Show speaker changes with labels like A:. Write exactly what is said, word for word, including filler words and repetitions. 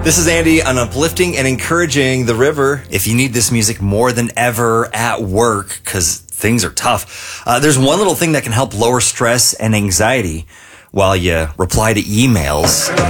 A: This is Andy on Uplifting and Encouraging the River. If you need this music more than ever at work, because things are tough, uh, there's one little thing that can help lower stress and anxiety while you reply to emails.